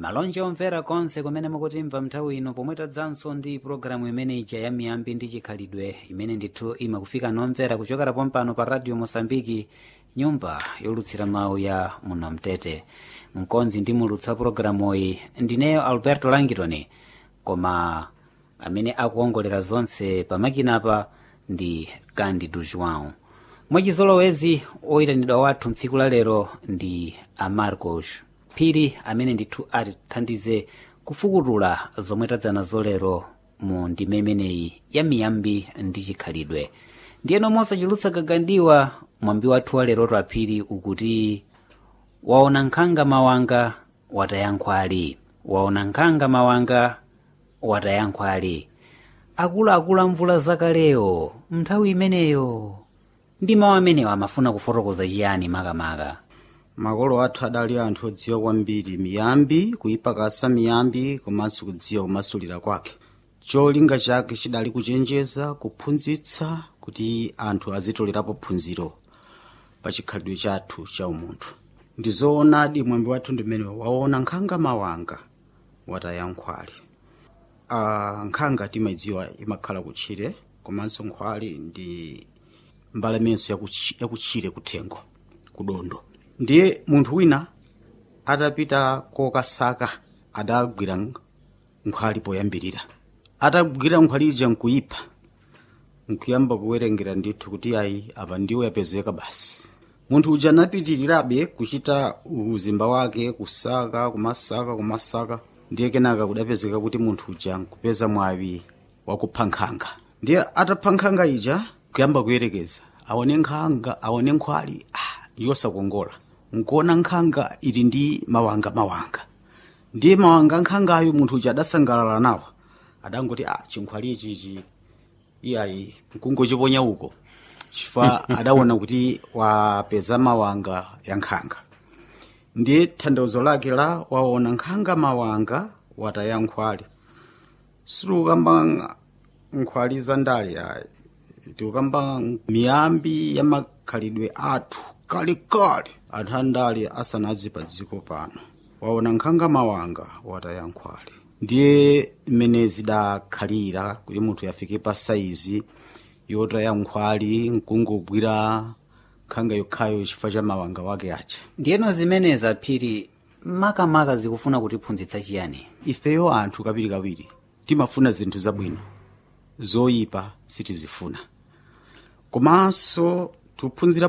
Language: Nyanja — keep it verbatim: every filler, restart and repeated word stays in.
malonje omvera konse kumene mukutimva nthawi ino pomwe tadzanso ndi pulogalamu imene ija ya miyambi ndi chikhalidwe imene ndithu imakufika nomvera kuchokera pompano pa radio Mosambiki, nyumba yolutsira mawu ya muno Mtete. Mkonzi ndi mulutsa pulogalamu iyi ndineyo Alberto Langitoni, koma amene akuongolera zonse pamakinapa ndi Candido João. Mwachizolowezi oyitanidwa wathu mtsiku la lero ndi Amarcos Phiri amene ndithu atithandize kufukutula zomwe tadzanazo lero mu ndime imeneyi ya miyambi ndi chikhalidwe. Ndiyeno mosachulutsa gagandiwa mwambi wathu wa lero twa Phiri ukuti waona nkhanga mawanga watayankhwali, waona nkhanga mawanga watayankhwali. Akuluakulu amvula zakaleyo nthawi imeneyo ndi mawu amenewo amafuna kufotokoza chiyani makamaka? Makolo athu adali anthu odziwa kwambiri miyambi, kuyipakasa miyambi komanso kudziwa kumasulira kwake. Cholinga chake chidali kuchenjeza, kuphunzitsa kuti anthu azitolerapo phunziro pa chikhalidwe chathu cha umunthu. Ndizoonadi mwambi wathu ndimene waona nkhanga mawanga watayankhwali. Uh, nkhanga timadziwa imakhala kutchire, komanso nkhwali ndi mbalamenso yakuchire kuthengo kudondo. Ndiye munthu wina atapita kokasaka adagwira nkhwali poyambirira. Atagwira nkhwali ija nkuyipha, nkuyamba kuwerengera ndithu kuti ayi apa ndiwo yapezeka basi. Munthu uja anapitirirabe kuchita uzimba wake, kusaka kumasaka kumasaka, ndiye kenaka kudapezeka kuti munthu uja nkupeza mwawi wakupha nkhanga. Ndiye atapha nkhanga ija kuyamba kuyerekeza, aone nkhanga aone nkhwali ah yosakongola. Nkuona nkhanga ili ndi mawanga mawanga. Ndiye mawanga nkhangayo munthu uja adasangalala nawo. Adangoti ah chinkhwali ichi iyayi nkungochiponya uko. Chifukwa adaona kuti wapeza mawanga ya nkhanga. Ndiye tanthauzo lake la waona nkhanga mawanga watayankhwali. Situkamba nkhwali za ndale ayi. Tikamba miyambi ya makhalidwe athu kalikali anthu andale asanazi pa dziko pano. Waona nkhanga mawanga watayankhwali. Ndiye imene zidakhalira kuti munthu yafike pa saizi yotayankhwali nkungogwira nkhanga yokhayo chifukwa cha mawanga wake acha. Ndiyeno zimeneza Phiri makamaka zikufuna kutiphunzitsa chiyani? Ifeyo anthu kapirikapiri timafuna zinthu zabwino, zoyipa sitizifuna. Komanso tuphunzira